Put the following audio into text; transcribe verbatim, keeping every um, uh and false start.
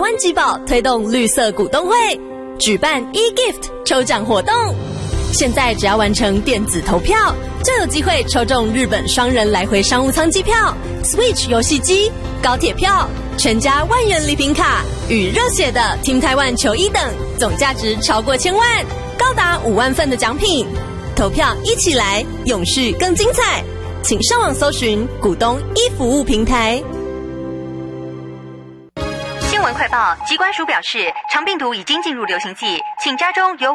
湾集宝推动绿色股东会，举办 e-gift 抽奖活动。现在只要完成电子投票，就有机会抽中日本双人来回商务舱机票、Switch 游戏机、高铁票、全家万元礼品卡与热血的 Team Taiwan 球衣等，总价值超过千万，高达五万份的奖品。投票一起来，永续更精彩！请上网搜寻股东一服务平台。 新闻快报：疾管署表示，长病毒已经进入流行季，请家中有